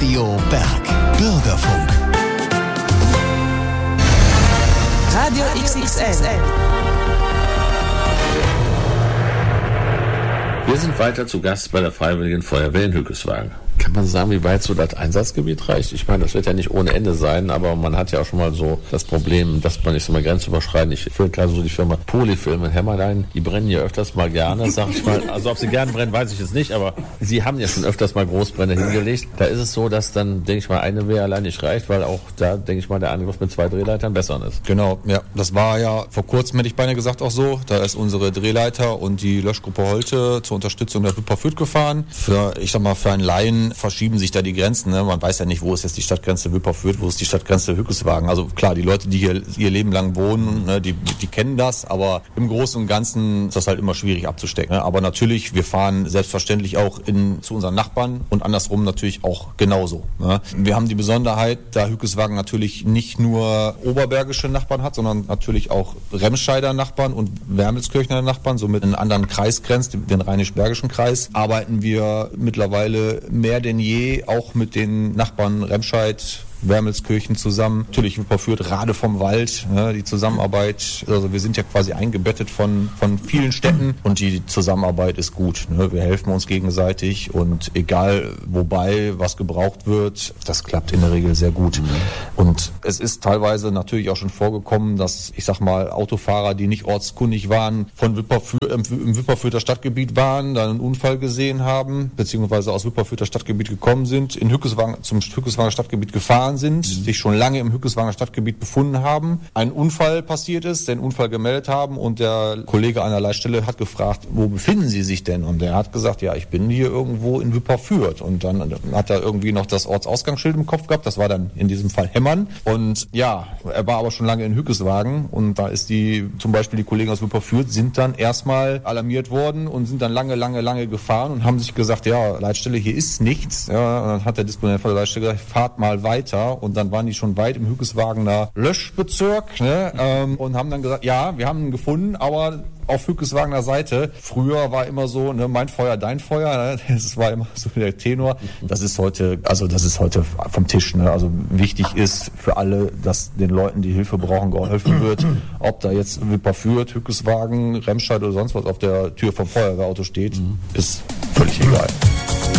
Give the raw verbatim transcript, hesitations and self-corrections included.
Radio Berg. Bürgerfunk. Radio X X L. Wir sind weiter zu Gast bei der Freiwilligen Feuerwehr in Hückeswagen. Kann man sagen, wie weit so das Einsatzgebiet reicht? Ich meine, das wird ja nicht ohne Ende sein, aber man hat ja auch schon mal so das Problem, dass man nicht so mal grenzüberschreitend. Ich fühle gerade so die Firma Polyfilm in Hämmerlein, die brennen ja öfters mal gerne, sag ich mal. Also ob sie gerne brennen, weiß ich jetzt nicht, aber sie haben ja schon öfters mal Großbrände hingelegt. Da ist es so, dass dann, denke ich mal, eine Wehr allein nicht reicht, weil auch da, denke ich mal, der Angriff mit zwei Drehleitern besser ist. Genau, ja. Das war ja vor kurzem, hätte ich beinahe gesagt, auch so. Da ist unsere Drehleiter und die Löschgruppe Holte zur Unterstützung der Wipper Fürth gefahren. Für, ich sag mal, für einen Laien verschieben sich da die Grenzen. Ne? Man weiß ja nicht, wo ist jetzt die Stadtgrenze Wipper Fürth, wo ist die Stadtgrenze Hückeswagen. Also klar, die Leute, die hier ihr Leben lang wohnen, ne, die, die kennen das, aber im Großen und Ganzen ist das halt immer schwierig abzustecken. Ne? Aber natürlich, wir fahren selbstverständlich auch in, zu unseren Nachbarn und andersrum natürlich auch genauso. Ne? Wir haben die Besonderheit, da Hückeswagen natürlich nicht nur oberbergische Nachbarn hat, sondern natürlich auch Remscheider Nachbarn und Wermelskirchener Nachbarn, somit einen anderen Kreis grenzt, den rheinisch-bergischen Kreis, arbeiten wir mittlerweile mehr denn je auch mit den Nachbarn Remscheid, Wermelskirchen zusammen. Natürlich Wipper Fürth, Rade vom Wald, ne, die Zusammenarbeit. Also wir sind ja quasi eingebettet von, von vielen Städten und die Zusammenarbeit ist gut. Ne. Wir helfen uns gegenseitig und egal wobei, was gebraucht wird, das klappt in der Regel sehr gut. Mhm. Und es ist teilweise natürlich auch schon vorgekommen, dass, ich sag mal, Autofahrer, die nicht ortskundig waren, von Wipper Fürth, im Wipper Fürther Stadtgebiet waren, dann einen Unfall gesehen haben, beziehungsweise aus Wipper Fürther Stadtgebiet gekommen sind, in Hückeswagen, zum Hückeswanger Stadtgebiet gefahren sind, sich schon lange im Hückeswanger Stadtgebiet befunden haben, ein Unfall passiert ist, den Unfall gemeldet haben und der Kollege an der Leitstelle hat gefragt, wo befinden Sie sich denn? Und der hat gesagt, ja, ich bin hier irgendwo in Wipper Fürth. Und dann hat er irgendwie noch das Ortsausgangsschild im Kopf gehabt, das war dann in diesem Fall Hemmern. Und ja, er war aber schon lange in Hückeswagen und da ist die, zum Beispiel die Kollegen aus Wipper Fürth sind dann erstmal alarmiert worden und sind dann lange, lange, lange gefahren und haben sich gesagt, ja, Leitstelle, hier ist nichts. Ja, und dann hat der Disponent von der Leitstelle gesagt, fahrt mal weiter. Und dann waren die schon weit im Hückeswagener Löschbezirk, ne, ähm, und haben dann gesagt, ja, wir haben ihn gefunden, aber auf Hückeswagener Seite. Früher war immer so, ne, mein Feuer, dein Feuer, ne, das war immer so der Tenor. Das ist heute, also das ist heute vom Tisch, ne, also wichtig ist für alle, dass den Leuten, die Hilfe brauchen, geholfen wird. Ob da jetzt Wipper Fürth, Hückeswagen, Remscheid oder sonst was auf der Tür vom Feuerwehrauto steht, ist völlig egal.